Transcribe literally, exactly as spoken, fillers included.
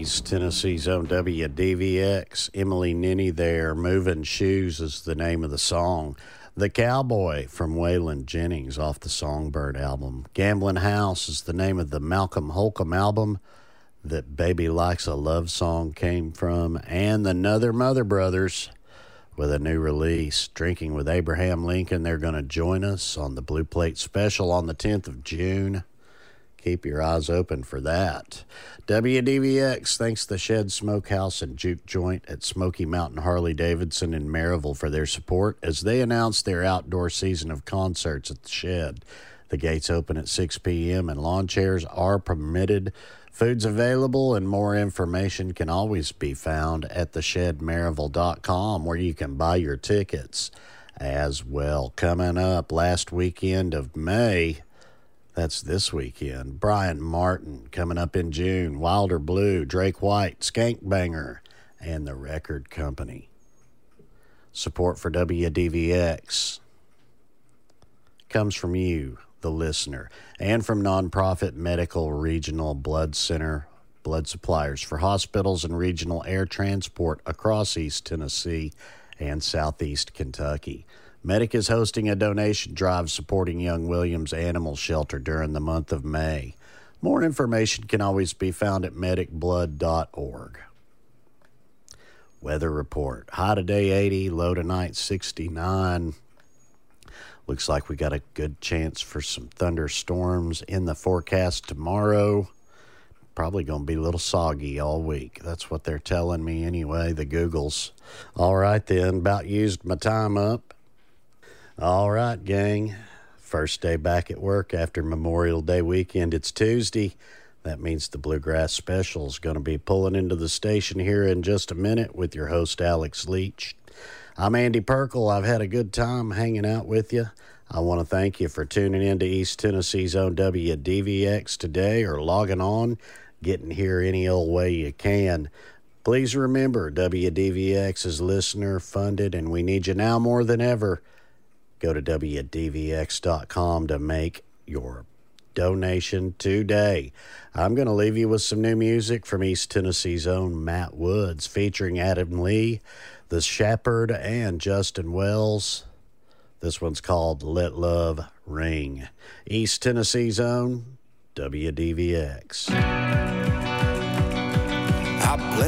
East Tennessee's own W D V X. Emily Ninny there. Moving Shoes is the name of the song. The Cowboy from Waylon Jennings off the Songbird album. Gambling House is the name of the Malcolm Holcomb album that Baby Likes a Love Song came from. And the Nother Mother Brothers with a new release. Drinking with Abraham Lincoln. They're going to join us on the Blue Plate Special on the tenth of June. Keep your eyes open for that. W D V X thanks the Shed Smokehouse and Juke Joint at Smoky Mountain Harley-Davidson in Maryville for their support as they announce their outdoor season of concerts at the Shed. The gates open at six p.m. and lawn chairs are permitted. Food's available and more information can always be found at the shed maryville dot com where you can buy your tickets as well. Coming up last weekend of May, that's this weekend. Brian Martin coming up in June. Wilder Blue, Drake White, Skank Banger, and the Record Company. Support for W D V X comes from you, the listener, and from nonprofit Medical Regional Blood Center blood suppliers for hospitals and regional air transport across East Tennessee and Southeast Kentucky. Medic is hosting a donation drive supporting Young Williams Animal Shelter during the month of May. More information can always be found at medic blood dot org. Weather report. High today eighty, low tonight sixty-nine. Looks like we got a good chance for some thunderstorms in the forecast tomorrow. Probably going to be a little soggy all week. That's what they're telling me anyway, the Googles. All right then, about used my time up. All right, gang. First day back at work after Memorial Day weekend. It's Tuesday. That means the Bluegrass Special is going to be pulling into the station here in just a minute with your host, Alex Leach. I'm Andy Perkle. I've had a good time hanging out with you. I want to thank you for tuning in to East Tennessee's own W D V X today or logging on, getting here any old way you can. Please remember, W D V X is listener funded, and we need you now more than ever. Go to W D V X dot com to make your donation today. I'm going to leave you with some new music from East Tennessee's own Matt Woods featuring Adam Lee, The Shepherd, and Justin Wells. This one's called Let Love Ring. East Tennessee's own W D V X. I play